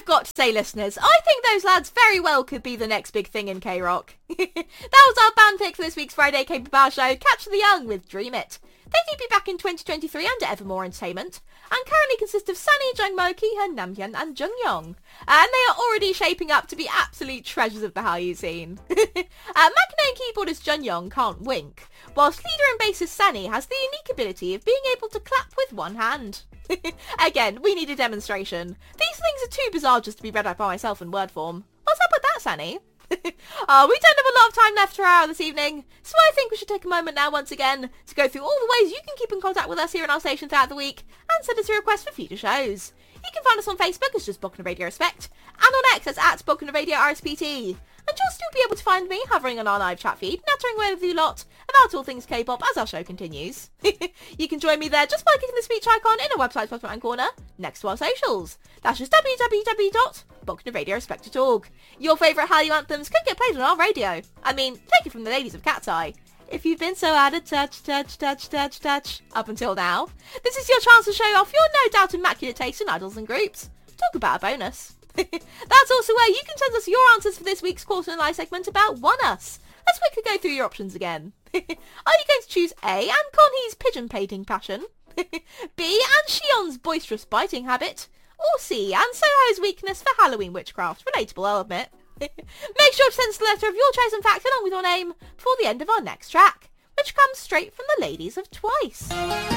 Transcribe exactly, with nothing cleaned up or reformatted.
I've got to say, listeners, I think those lads very well could be the next big thing in K-Rock. That was our band pick for this week's Friday K-Pop Hour show, Catch the Young with Dream It. They will be back in twenty twenty-three under Evermore Entertainment, and currently consist of Sunny, Jungmo, Kihyun, Namhyun and Jungyoung. And they are already shaping up to be absolute treasures of the Hallyu scene. uh, Maknae and keyboardist Jungyoung can't wink, whilst leader and bassist Sunny has the unique ability of being able to clap with one hand. Again, we need a demonstration. These things are too bizarre just to be read out by myself in word form. What's up with that, Sunny? Oh, we don't have a lot of time left for our hour this evening, so I think we should take a moment now once again to go through all the ways you can keep in contact with us here in our station throughout the week and send us your requests for future shows. You can find us on Facebook as just Boku Radio Respect, and on X as at Boku Radio R S P T. And you'll still be able to find me hovering on our live chat feed, nattering away with you lot about all things K-pop as our show continues. You can join me there just by clicking the speech icon in our website's bottom right corner, next to our socials. That's just w w w dot boku radio respect dot org. Your favourite Hallyu anthems could get played on our radio. I mean, take it from the ladies of Cat's Eye. If you've been so out of touch, touch, touch, touch, touch, up until now, this is your chance to show off your no doubt immaculate taste in idols and groups. Talk about a bonus. That's also where you can send us your answers for this week's Quarter and Live segment about One Us. Let's quickly go through your options again. Are you going to choose A, Anne Conhee's pigeon painting passion? B, Anne Shion's boisterous biting habit? Or C, Anne Soho's weakness for Halloween witchcraft? Relatable, I'll admit. Make sure to send us a letter of your chosen fact along with your name before the end of our next track, which comes straight from the ladies of Twice.